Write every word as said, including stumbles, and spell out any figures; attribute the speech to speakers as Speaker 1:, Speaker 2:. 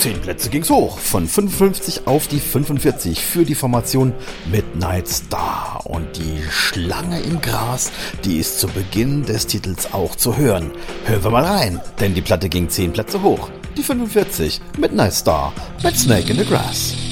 Speaker 1: Zehn Plätze ging's hoch, von fünfundfünfzig auf die fünfundvierzig für die Formation Midnight Star. Und die Schlange im Gras, die ist zu Beginn des Titels auch zu hören. Hören wir mal rein, denn die Platte ging zehn Plätze hoch. Die fünfundvierzig, Midnight Star mit Snake in the Grass.